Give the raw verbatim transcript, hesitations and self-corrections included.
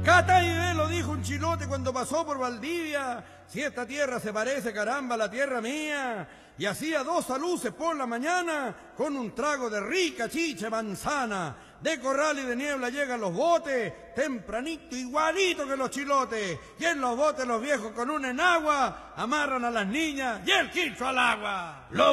Cata y ve, lo dijo un chilote cuando pasó por Valdivia. Si esta tierra se parece, caramba, a la tierra mía. Y hacía dos aluces por la mañana con un trago de rica chicha manzana. De corral y de niebla llegan los botes, tempranito igualito que los chilotes. Y en los botes los viejos con una enagua amarran a las niñas y el quincho al agua. Lo